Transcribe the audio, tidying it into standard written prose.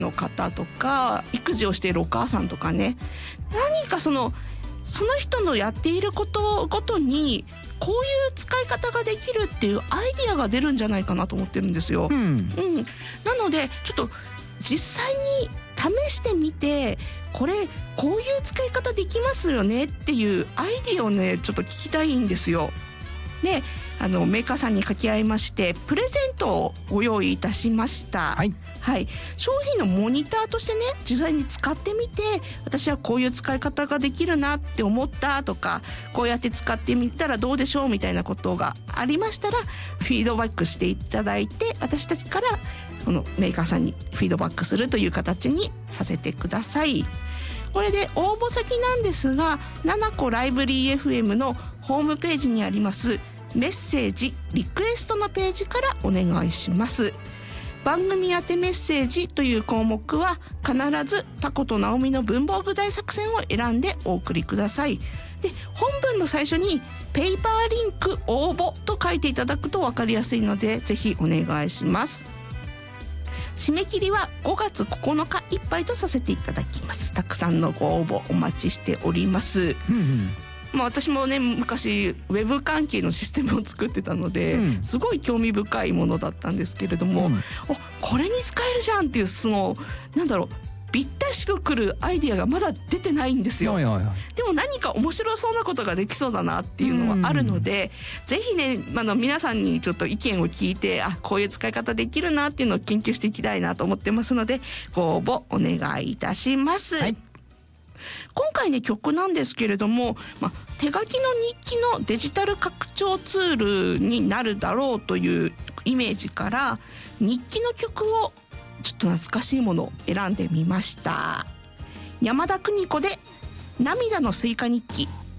の方とか育児をしているお母さんとかね、何かその人のやっていることごとにこういう使い方ができるっていうアイディアが出るんじゃないかなと思ってるんですよ、なのでちょっと実際に試してみて、こういう使い方できますよねっていうアイディアをねちょっと聞きたいんですよ。でメーカーさんに掛け合いましてプレゼントをご用意いたしました。商品のモニターとしてね実際に使ってみて、私はこういう使い方ができるなって思ったとか、こうやって使ってみたらどうでしょうみたいなことがありましたらフィードバックしていただいて、私たちからこのメーカーさんにフィードバックするという形にさせてください。これで応募先なんですが、ななこライブリー FM のホームページにありますメッセージリクエストのページからお願いします。番組宛てメッセージという項目は必ずタコとナオミの文房具大作戦を選んでお送りください。で、本文の最初にペーパーリンク応募と書いていただくと分かりやすいので、ぜひお願いします。締め切りは5月9日いっぱいとさせていただきます。たくさんのご応募お待ちしております。私もね昔ウェブ関係のシステムを作ってたので、すごい興味深いものだったんですけれども、これに使えるじゃんっていうぴったしとくるアイディアがまだ出てないんですよ。でも何か面白そうなことができそうだなっていうのはあるので、ぜひね皆さんにちょっと意見を聞いて、こういう使い方できるなっていうのを研究していきたいなと思ってますので、ご応募お願いいたします。今回ね曲なんですけれども、手書きの日記のデジタル拡張ツールになるだろうというイメージから日記の曲をちょっと懐かしいものを選んでみました。山田邦子で涙のスイカ日記。